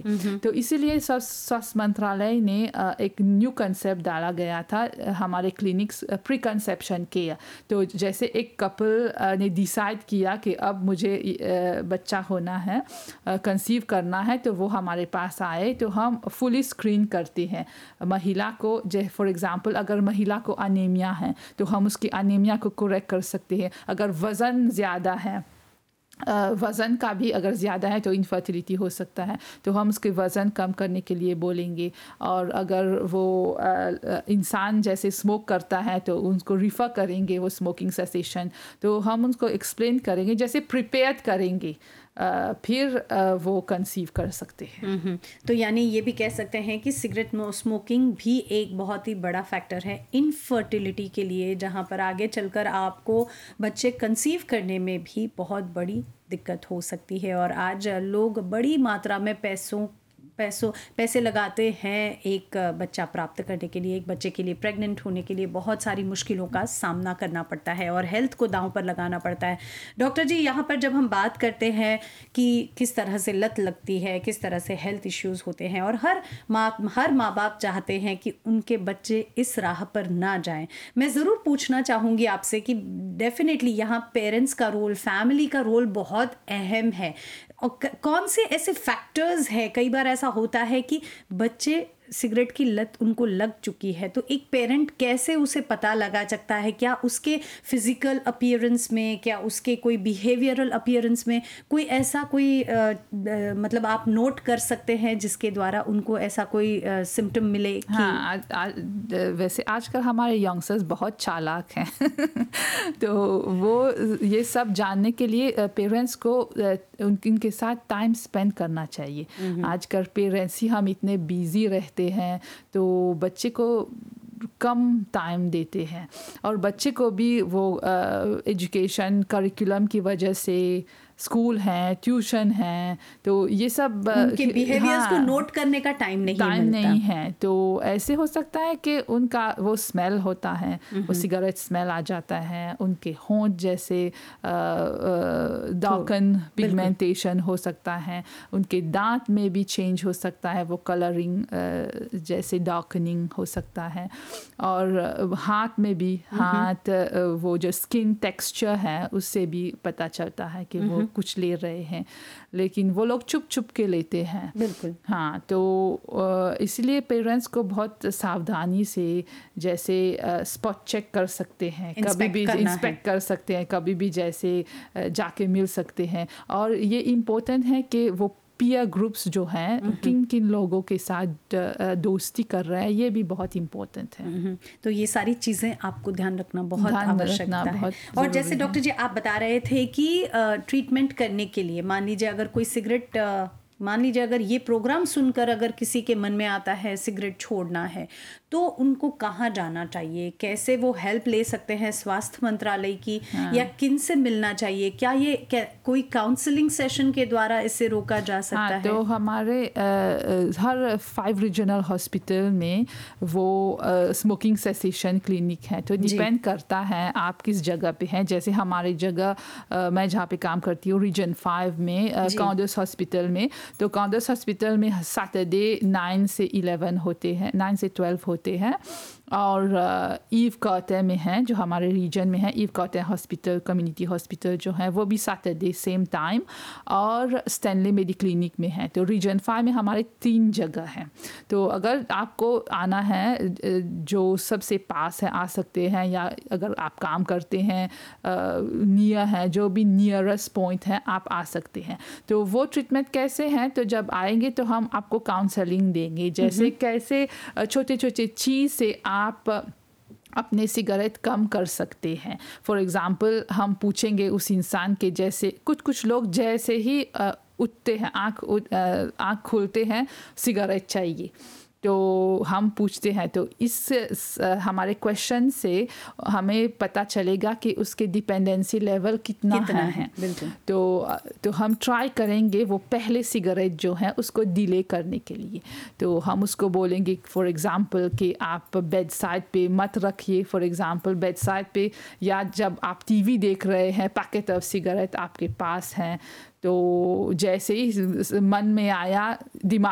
तो इसीलिए स्वास्थ्य मंत्रालय ने एक न्यू कंसेप्ट डाला गया था हमारे क्लिनिक्स प्री कंसेप्शन केयर। तो जैसे एक कपल ने डिसाइड किया कि अब मुझे बच्चा होना है, कंसीव करना है, तो वो हमारे पास आए तो हम फुली स्क्रीन करते हैं महिला को। जैसे फॉर एग्जांपल अगर महिला को अनीमिया है तो हम उसकी अनीमिया को करेक्ट कर सकते हैं। अगर वज़न ज़्यादा है, वज़न का भी अगर ज़्यादा है तो इनफर्टिलिटी हो सकता है, तो हम उसके वज़न कम करने के लिए बोलेंगे। और अगर वो इंसान जैसे स्मोक करता है तो उनको रिफ़र करेंगे वो स्मोकिंग सेसेशन। तो हम उनको एक्सप्लेन करेंगे, जैसे प्रिपेयर करेंगे, फिर वो कंसीव कर सकते हैं। तो यानी ये भी कह सकते हैं कि सिगरेट स्मोकिंग भी एक बहुत ही बड़ा फैक्टर है इनफर्टिलिटी के लिए, जहाँ पर आगे चलकर आपको बच्चे कंसीव करने में भी बहुत बड़ी दिक्कत हो सकती है। और आज लोग बड़ी मात्रा में पैसे लगाते हैं एक बच्चा प्राप्त करने के लिए, एक बच्चे के लिए प्रेग्नेंट होने के लिए बहुत सारी मुश्किलों का सामना करना पड़ता है और हेल्थ को दांव पर लगाना पड़ता है। डॉक्टर जी, यहाँ पर जब हम बात करते हैं कि किस तरह से लत लगती है, किस तरह से हेल्थ इश्यूज़ होते हैं, और हर माँ बाप चाहते हैं कि उनके बच्चे इस राह पर ना जाएं, मैं ज़रूर पूछना चाहूँगी आपसे कि डेफिनेटली यहाँ पेरेंट्स का रोल, फैमिली का रोल बहुत अहम है। और कौन से ऐसे फैक्टर्स हैं, कई बार ऐसा होता है कि बच्चे सिगरेट की लत उनको लग चुकी है, तो एक पेरेंट कैसे उसे पता लगा सकता है? क्या उसके फिजिकल अपीयरेंस में, क्या उसके कोई बिहेवियरल अपीयरेंस में कोई ऐसा मतलब आप नोट कर सकते हैं जिसके द्वारा उनको ऐसा कोई सिम्टम मिले कि... हाँ, वैसे आजकल हमारे यंगस्टर्स बहुत चालाक हैं तो वो ये सब जानने के लिए पेरेंट्स को उनके साथ टाइम स्पेंड करना चाहिए। आजकल पेरेंट्स ही हम इतने बिजी रहते हैं तो बच्चे को कम टाइम देते हैं, और बच्चे को भी वो एजुकेशन करिकुलम की वजह से स्कूल हैं, ट्यूशन हैं, तो ये सब उनके बिहेवियर्स को नोट करने का टाइम नहीं है। तो ऐसे हो सकता है कि उनका वो स्मेल होता है, वो सिगरेट स्मेल आ जाता है, उनके होंठ जैसे डार्कन पिगमेंटेशन हो सकता है, उनके दांत में भी चेंज हो सकता है, वो कलरिंग जैसे डार्कनिंग हो सकता है, और हाथ में भी वो जो स्किन टेक्सचर है उससे भी पता चलता है कि वो कुछ ले रहे हैं, लेकिन वो लोग चुप चुप के लेते हैं। बिल्कुल। हाँ, तो इसलिए पेरेंट्स को बहुत सावधानी से जैसे स्पॉट चेक कर सकते हैं, कभी भी इंस्पेक्ट कर सकते हैं, कभी भी जैसे जाके मिल सकते हैं। और ये इम्पोर्टेंट है कि वो पीयर ग्रुप्स जो हैं किन किन लोगों के साथ दोस्ती कर रहे हैं, ये भी बहुत इम्पोर्टेंट है। तो ये सारी चीज़ें आपको ध्यान रखना बहुत आवश्यकता है। और जैसे डॉक्टर जी आप बता रहे थे कि ट्रीटमेंट करने के लिए मान लीजिए अगर ये प्रोग्राम सुनकर अगर किसी के मन में आता है सिगरेट छोड़ना है, तो उनको कहाँ जाना चाहिए, कैसे वो हेल्प ले सकते हैं स्वास्थ्य मंत्रालय की, या किन से मिलना चाहिए? क्या कोई काउंसलिंग सेशन के द्वारा इससे रोका जा सकता है? तो हमारे हर 5 रीजनल हॉस्पिटल में वो स्मोकिंग सेसेशन क्लिनिक है, तो डिपेंड करता है आप किस जगह पे हैं। जैसे हमारी जगह मैं जहाँ पे काम करती हूँ रीजन 5 में काउंडर्स हॉस्पिटल में, तो काउंडर्स हॉस्पिटल में सैटरडे 9 से 11 होते हैं, 9 से 12 होते हैं। और ईव कॉटे में है जो हमारे रीजन में है, ईव कॉटे हॉस्पिटल कम्युनिटी हॉस्पिटल जो है वो भी सैटरडे सेम टाइम, और स्टैनली मेडी क्लिनिक में है। तो रीजन 5 में हमारे 3 जगह हैं। तो अगर आपको आना है जो सबसे पास है आ सकते हैं, या अगर आप काम करते हैं नियर है, जो भी नियरेस्ट पॉइंट है आप आ सकते हैं। तो वो ट्रीटमेंट कैसे हैं, तो जब आएंगे तो हम आपको काउंसलिंग देंगे, जैसे कैसे छोटे छोटे चीज़ से आप अपने सिगरेट कम कर सकते हैं। फॉर एग्ज़ाम्पल हम पूछेंगे उस इंसान के, जैसे कुछ लोग जैसे ही उठते हैं, आँख खोलते हैं सिगरेट चाहिए, तो हम पूछते हैं, तो इस हमारे क्वेश्चन से हमें पता चलेगा कि उसके डिपेंडेंसी लेवल कितना है। तो हम ट्राई करेंगे वो पहले सिगरेट जो है उसको डिले करने के लिए। तो हम उसको बोलेंगे फॉर एग्ज़ाम्पल कि आप बेड साइड पे मत रखिए, फॉर एग्ज़ाम्पल बेड साइड पे, या जब आप टीवी देख रहे हैं पैकेट ऑफ सिगरेट आपके पास हैं, तो जैसे ही मन में आया, दिमाग